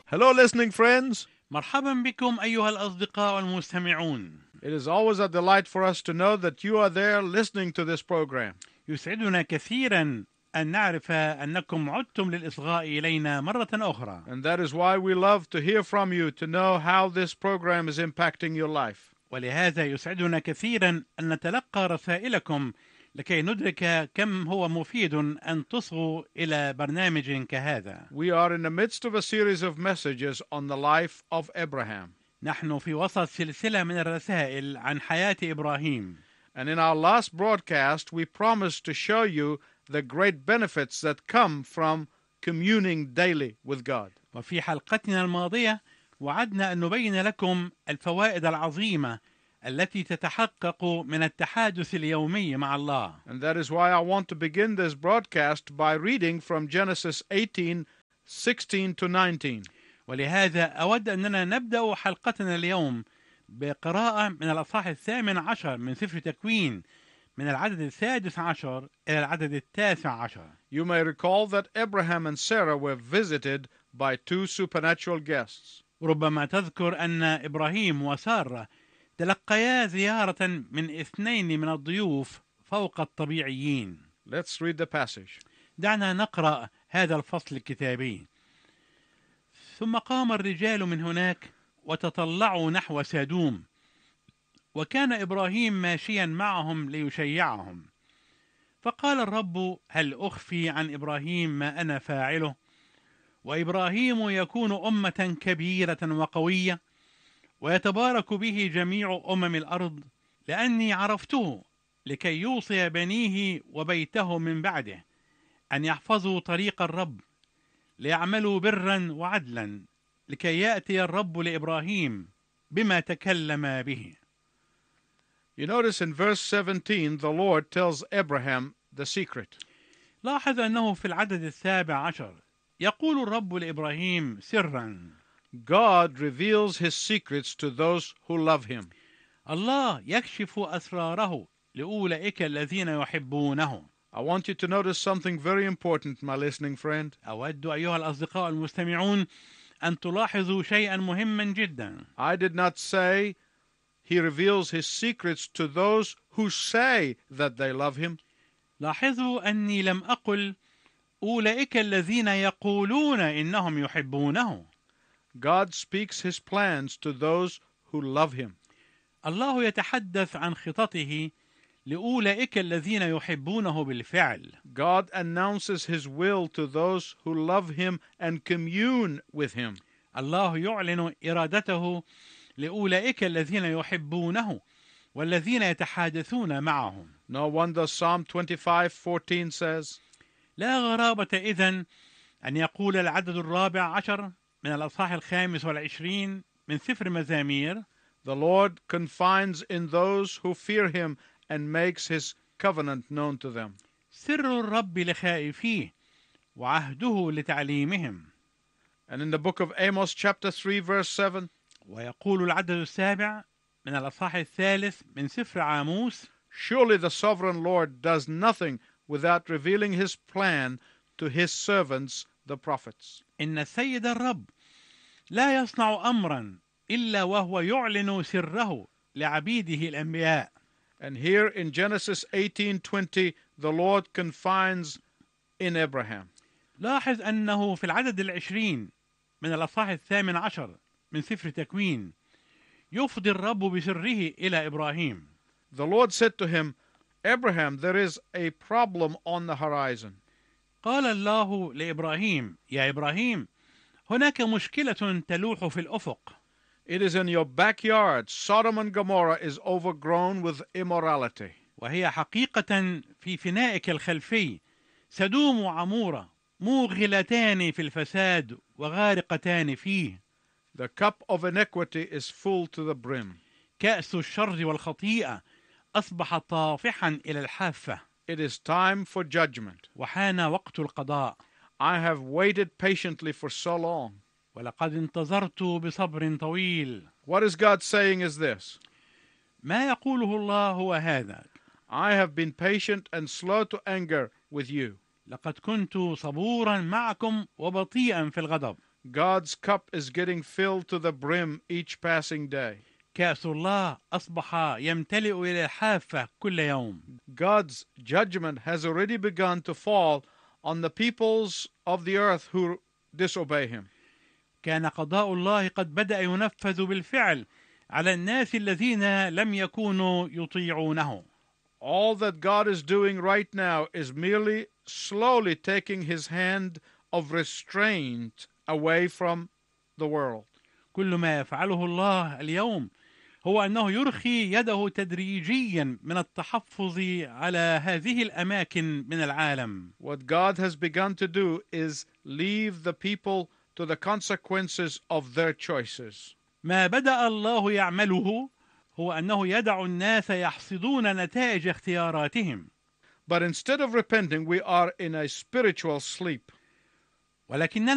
Hello, listening friends. مرحبا بكم أيها الأصدقاء المستمعون. It is always a delight for us to know that you are there listening to this program. يسعدنا كثيرا أن نعرف أنكم عدتم للإصغاء إلينا مرة أخرى، And that is why we love to hear from you to know how this program is impacting your life. ولهذا يسعدنا كثيرا أن نتلقى رسائلكم لكي ندرك كم هو مفيد أن تصغوا إلى برنامج كهذا. We are in the midst of a series of messages on the life of Abraham. نحن في وسط سلسلة من الرسائل عن حياة إبراهيم. And in our last broadcast, we promised to show you the great benefits that come from communing daily with God. وفي حلقتنا الماضية وعدنا أن نبين لكم الفوائد العظيمة التي تتحقق من التحادث اليومي مع الله. And that is why I want to begin this broadcast by reading from Genesis 18:16 to 19. ولهذا أود أننا نبدأ حلقتنا اليوم بقراءة من الأصحاح 18 من سفر تكوين من العدد 16 إلى العدد 19. You may recall that Abraham and Sarah were visited by two supernatural guests. ربما تذكر أن إبراهيم وسارة تلقيا زيارة من اثنين من الضيوف فوق الطبيعيين. Let's read the passage. دعنا نقرأ هذا الفصل الكتابي. ثم قام الرجال من هناك وتطلعوا نحو سادوم، وكان إبراهيم ماشيا معهم ليشيعهم. فقال الرب: هل أخفي عن إبراهيم ما أنا فاعله؟ وإبراهيم يكون أمة كبيرة وقوية، ويتبارك به جميع أمم الأرض، لأني عرفته لكي يوصي بنيه وبيته من بعده أن يحفظوا طريق الرب، ليعملوا برا وعدلا، لكي يأتي الرب لإبراهيم بما تكلم به. You notice in verse 17, the Lord tells Abraham the secret. لاحظ أنه في العدد 17 يقول الرب لإبراهيم سرا. God reveals his secrets to those who love him. الله يكشف أسراره لأولئك الذين يحبونه. I want you to notice something very important, my listening friend. أود أيها الأصدقاء المستمعون أن تلاحظوا شيئا مهما جدا. I did not say he reveals his secrets to those who say that they love him. لاحظوا أني لم أقل أولئك الذين يقولون إنهم يحبونه. God speaks his plans to those who love him. الله يتحدث عن خططه لأولئك الذين يحبونه بالفعل. God announces his will to those who love him and commune with him. الله يعلن إرادته لأولئك الذين يحبونه والذين يتحادثون معهم. No wonder Psalm 25:14 says, لا غرابة إذن أن يقول العدد 14 من الأصحاح 25 من سفر مزامير: The Lord confides in those who fear him and makes his covenant known to them. سر الرب لخائفيه وعهده لتعليمهم. And in the book of Amos chapter 3 verse 7, ويقول العدد 7 من الأصحاح 3 من سفر عاموس: Surely the sovereign Lord does nothing without revealing his plan to his servants the prophets. إن السيد الرب لا يصنع أمرا إلا وهو يعلن سره لعبيده الأنبياء. And here in Genesis 18:20, the Lord confides in Abraham. لاحظ أنه في العدد 20 من الأصحاح 18 من سفر تكوين يفضي الرب بسره إلى إبراهيم. The Lord said to him, Abraham, there is a problem on the horizon. قال الله لإبراهيم: يا إبراهيم، هناك مشكلة تلوح في الأفق. It is in your backyard. Sodom and Gomorrah is overgrown with immorality. وهي حقيقة في فنائك الخلفي. سدوم وعمورة موغلتان في الفساد وغارقتان فيه. The cup of iniquity is full to the brim. كأس الشر والخطيئة أصبح طافحا إلى الحافة. It is time for judgment. وحان وقت القضاء. I have waited patiently for so long. ولقد انتظرت بصبر طويل. What is God saying is this? ما يقوله الله هو هذا: I have been patient and slow to anger with you. لقد كنت صبورا معكم وبطيئا في الغضب. God's cup is getting filled to the brim each passing day. كأس الله أصبح يمتلئ إلى الحافة كل يوم. God's judgment has already begun to fall on the peoples of the earth who disobey him. كان قضاء الله قد بدأ ينفذ بالفعل على الناس الذين لم يكونوا يطيعونه. All that God is doing right now is merely slowly taking his hand of restraint away from the world. كل ما يفعله الله اليوم هو أنه يرخي يده تدريجيا من التحفظ على هذه الأماكن من العالم. What God has begun to do is leave the people to the consequences of their choices. ما بدأ الله يعمله هو أنه يدع الناس يحصدون نتائج اختياراتهم. But instead of repenting, we are in a spiritual sleep. ولكننا